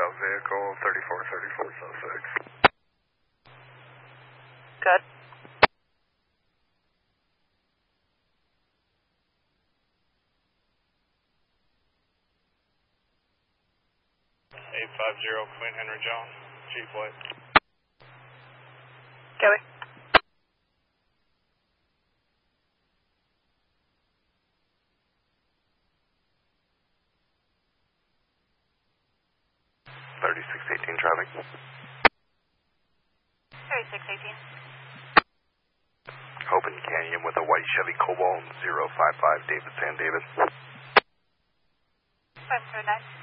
south vehicle, 3434 Sussex. Good. Queen Henry John, G-Flight. Kelly. Traffic. 3618. Open Canyon with a white Chevy Cobalt 055 David San David. 579.